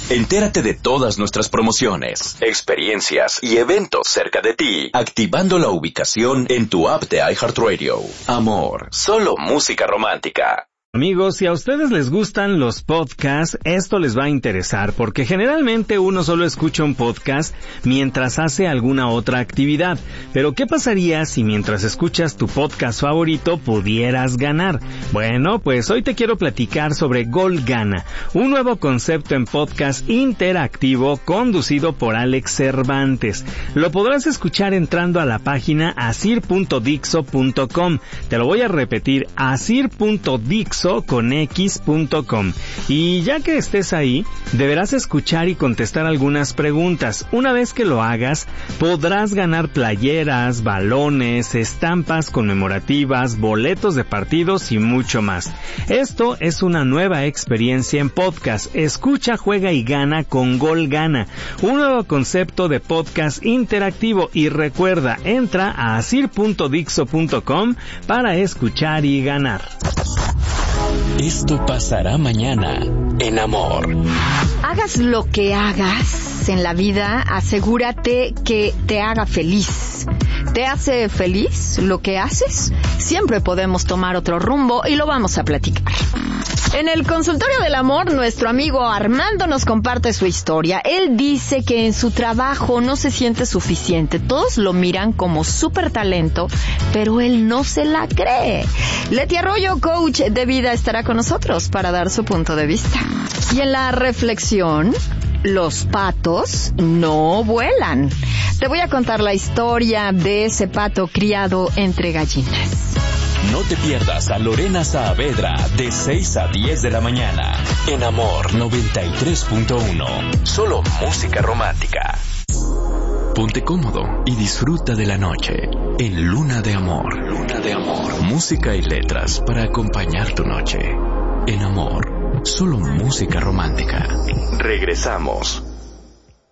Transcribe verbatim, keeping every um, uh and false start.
Entérate de todas nuestras promociones, experiencias y eventos cerca de ti, activando la ubicación en tu app de iHeartRadio. Amor, solo música romántica. Amigos, si a ustedes les gustan los podcasts, esto les va a interesar, porque generalmente uno solo escucha un podcast mientras hace alguna otra actividad. Pero ¿qué pasaría si mientras escuchas tu podcast favorito pudieras ganar? Bueno, pues hoy te quiero platicar sobre Gol Gana, un nuevo concepto en podcast interactivo conducido por Alex Cervantes. Lo podrás escuchar entrando a la página asir punto dixo punto com. Te lo voy a repetir, asir punto dixo con x punto com. Y ya que estés ahí, deberás escuchar y contestar algunas preguntas. Una vez que lo hagas, podrás ganar playeras, balones, estampas conmemorativas, boletos de partidos y mucho más. Esto es una nueva experiencia en podcast. Escucha, juega y gana con Gol Gana, un nuevo concepto de podcast interactivo. Y recuerda, entra a asir punto dixo punto com para escuchar y ganar. Esto pasará mañana en Amor. Hagas lo que hagas en la vida, asegúrate que te haga feliz. ¿Te hace feliz lo que haces? Siempre podemos tomar otro rumbo y lo vamos a platicar. En el consultorio del amor, nuestro amigo Armando nos comparte su historia. Él dice que en su trabajo no se siente suficiente. Todos lo miran como súper talento, pero él no se la cree. Leti Arroyo, coach de vida, estará con nosotros para dar su punto de vista. Y en la reflexión, los patos no vuelan. Te voy a contar la historia de ese pato criado entre gallinas. No te pierdas a Lorena Saavedra de seis a diez de la mañana en Amor noventa y tres punto uno. Solo música romántica. Ponte cómodo y disfruta de la noche en Luna de Amor. Luna de Amor. Música y letras para acompañar tu noche. En Amor, solo música romántica. Regresamos.